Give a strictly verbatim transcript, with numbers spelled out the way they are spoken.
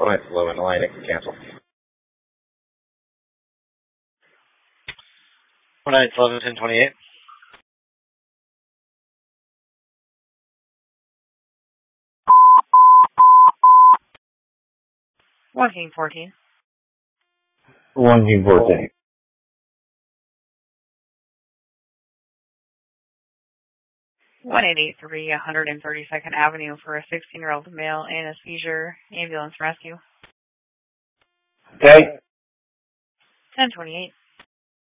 One nine eleven Atlantic, cancel. One nine eleven ten twenty-eight. One King fourteen. One King fourteen. one eight eight three, one hundred thirty-second Avenue for a sixteen-year-old male in a seizure, ambulance rescue. Okay. ten twenty-eight.